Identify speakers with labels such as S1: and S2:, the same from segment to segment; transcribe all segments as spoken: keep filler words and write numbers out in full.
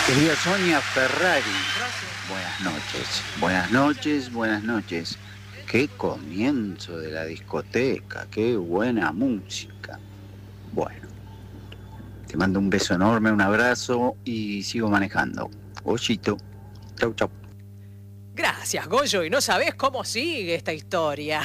S1: Querida Sonia Ferrari, buenas noches, buenas noches, buenas noches. Qué comienzo de la discoteca, qué buena música. Bueno, te mando un beso enorme, un abrazo y sigo manejando. Goyito, chau, chau.
S2: Gracias, Goyo, y no sabés cómo sigue esta historia.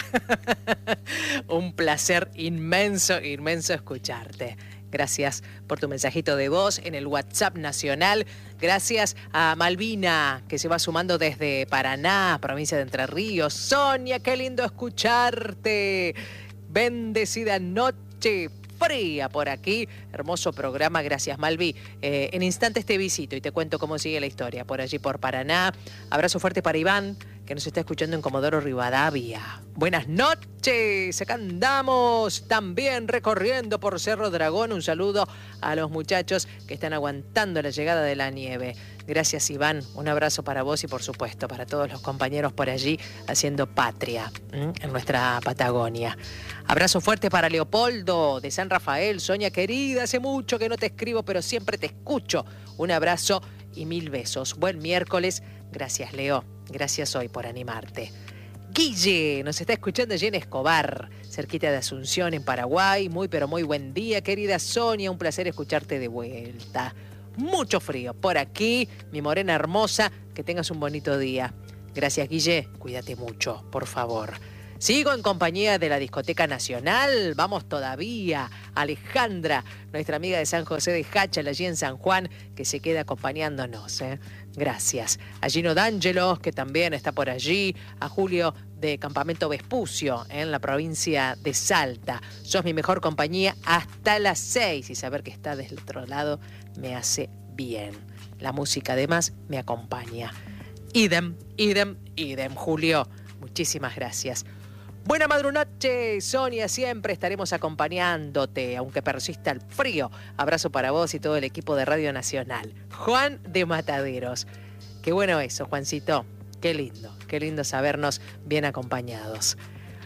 S2: Un placer inmenso, inmenso escucharte. Gracias por tu mensajito de voz en el WhatsApp nacional. Gracias a Malvina, que se va sumando desde Paraná, provincia de Entre Ríos. Sonia, qué lindo escucharte. Bendecida noche. Fría por aquí, hermoso programa, gracias Malvi. Eh, en instantes te visito y te cuento cómo sigue la historia por allí por Paraná. Abrazo fuerte para Iván, que nos está escuchando en Comodoro Rivadavia. Buenas noches, acá andamos también recorriendo por Cerro Dragón. Un saludo a los muchachos que están aguantando la llegada de la nieve. Gracias Iván, un abrazo para vos y por supuesto para todos los compañeros por allí haciendo patria ¿m? en nuestra Patagonia. Abrazo fuerte para Leopoldo de San Rafael. Sonia querida, hace mucho que no te escribo pero siempre te escucho. Un abrazo y mil besos. Buen miércoles. Gracias Leo, gracias hoy por animarte. Guille nos está escuchando allí en Escobar, cerquita de Asunción en Paraguay. Muy pero muy buen día querida Sonia, un placer escucharte de vuelta. Mucho frío por aquí, mi morena hermosa, que tengas un bonito día. Gracias Guille, cuídate mucho, por favor. Sigo en compañía de la Discoteca Nacional, vamos todavía. Alejandra, nuestra amiga de San José de Jáchal, allí en San Juan, que se queda acompañándonos. ¿eh? Gracias. A Gino D'Angelos, que también está por allí. A Julio de Campamento Vespucio, en la provincia de Salta. Sos mi mejor compañía hasta las seis y saber que está del otro lado me hace bien. La música además me acompaña. Idem, idem, idem, Julio. Muchísimas gracias. Buena madrunoche, Sonia, siempre estaremos acompañándote, aunque persista el frío. Abrazo para vos y todo el equipo de Radio Nacional. Juan de Mataderos. Qué bueno eso, Juancito. Qué lindo, qué lindo sabernos bien acompañados.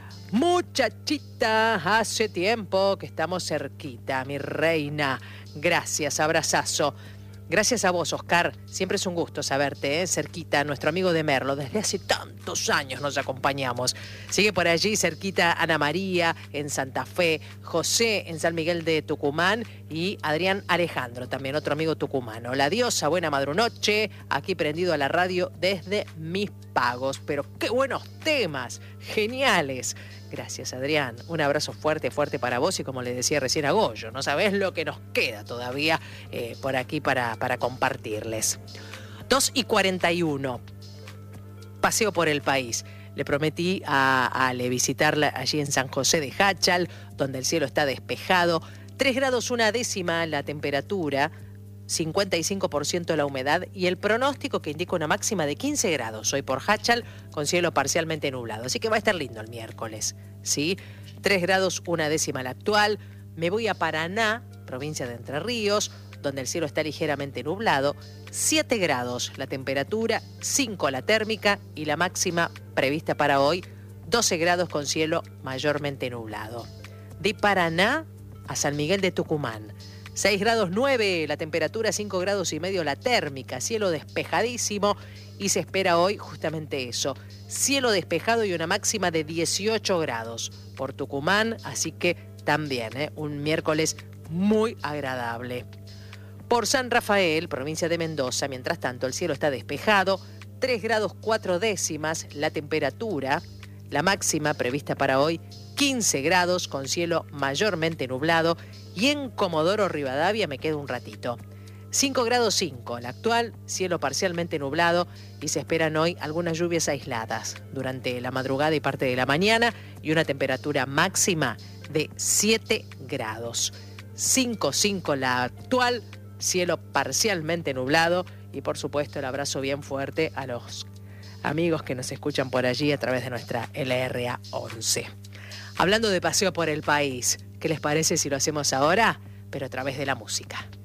S2: Muchachita, hace tiempo que estamos cerquita, mi reina. Gracias, abrazazo. Gracias a vos, Oscar. Siempre es un gusto saberte, ¿eh? Cerquita, nuestro amigo de Merlo. Desde hace tantos años nos acompañamos. Sigue por allí, cerquita, Ana María, en Santa Fe, José, en San Miguel de Tucumán, y Adrián Alejandro, también otro amigo tucumano. La diosa, buena madrunoche, aquí prendido a la radio desde Mis Pagos. Pero qué buenos temas, geniales. Gracias, Adrián. Un abrazo fuerte, fuerte para vos y como le decía recién a Goyo, no sabés lo que nos queda todavía eh, por aquí para, para compartirles. dos y cuarenta y uno. Paseo por el país. Le prometí a, a Ale visitarla allí en San José de Jáchal, donde el cielo está despejado. tres grados una décima la temperatura, cincuenta y cinco por ciento la humedad y el pronóstico que indica una máxima de quince grados hoy por Jáchal con cielo parcialmente nublado. Así que va a estar lindo el miércoles, ¿sí? tres grados una décima la actual. Me voy a Paraná, provincia de Entre Ríos, donde el cielo está ligeramente nublado. siete grados la temperatura, cinco la térmica y la máxima prevista para hoy, doce grados con cielo mayormente nublado. De Paraná a San Miguel de Tucumán. seis grados nueve la temperatura, cinco grados y medio la térmica, cielo despejadísimo y se espera hoy justamente eso, cielo despejado y una máxima de dieciocho grados por Tucumán, así que también ¿eh? un miércoles muy agradable. Por San Rafael, provincia de Mendoza, mientras tanto el cielo está despejado, tres grados cuatro décimas la temperatura, la máxima prevista para hoy, quince grados con cielo mayormente nublado y en Comodoro Rivadavia me quedo un ratito. cinco grados cinco la actual, cielo parcialmente nublado y se esperan hoy algunas lluvias aisladas durante la madrugada y parte de la mañana y una temperatura máxima de siete grados. cinco cinco la actual, cielo parcialmente nublado y por supuesto el abrazo bien fuerte a los amigos que nos escuchan por allí a través de nuestra L R A once. Hablando de paseo por el país, ¿qué les parece si lo hacemos ahora? Pero a través de la música.